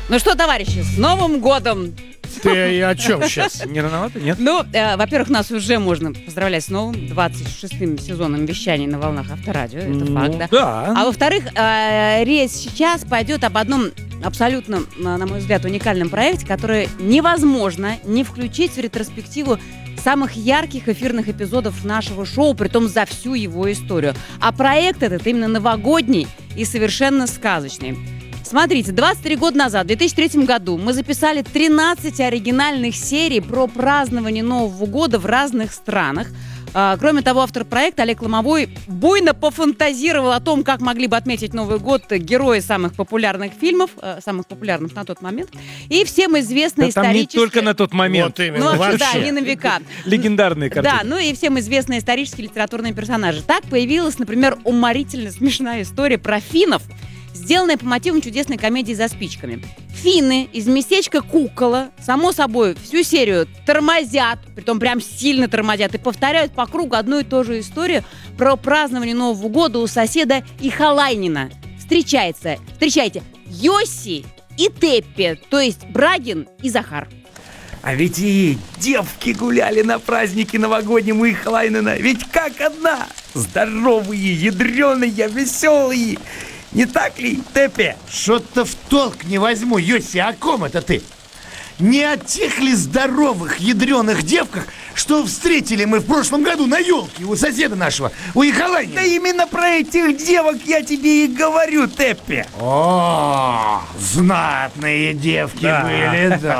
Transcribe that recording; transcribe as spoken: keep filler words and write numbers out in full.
Ну что, товарищи, с Новым годом! Ты о чем сейчас? Не рановато, нет? Ну, э, во-первых, нас уже можно поздравлять с новым двадцать шестым сезоном вещания на волнах Авторадио. Это Ну, факт, да. Да. А во-вторых, э, речь сейчас пойдет об одном абсолютно, на мой взгляд, уникальном проекте, который невозможно не включить в ретроспективу самых ярких эфирных эпизодов нашего шоу, притом за всю его историю. А проект этот именно новогодний и совершенно сказочный. Смотрите, двадцать три года назад, в две тысячи третьем году, мы записали тринадцать оригинальных серий про празднование Нового года в разных странах. А, кроме того, автор проекта Олег Ломовой буйно пофантазировал о том, как могли бы отметить Новый год герои самых популярных фильмов, э, самых популярных на тот момент, и всем известные Да там не исторические... только на тот момент. Вот именно, Ну, вообще, вообще. да, не на века. Легендарные картины. Да, ну и всем известные исторические литературные персонажи. Так появилась, например, уморительно смешная история про финнов, сделанная по мотивам чудесной комедии «За спичками». Финны из местечка Кукола, само собой, всю серию тормозят, притом прям сильно тормозят, и повторяют по кругу одну и ту же историю про празднование Нового года у соседа Ихалайнина. Встречается, встречайте, Йоси и Теппи, то есть Брагин и Захар. А ведь и девки гуляли на празднике новогоднем у Ихалайнена. Ведь как одна. Здоровые, ядреные, веселые. Не так ли, Теппи? Что-то в толк не возьму, Йоси, о ком это ты? Не о тех ли здоровых, ядреных девках, что встретили мы в прошлом году на елке у соседа нашего, у Ихалайнина? Да именно про этих девок я тебе и говорю, Теппи. О, знатные девки Да. были, да.